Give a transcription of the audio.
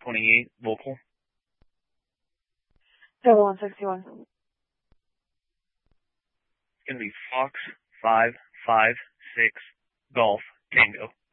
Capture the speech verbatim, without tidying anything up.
twenty-eight, local. Double one sixty-one. It's going to be Fox five five six Golf Tango.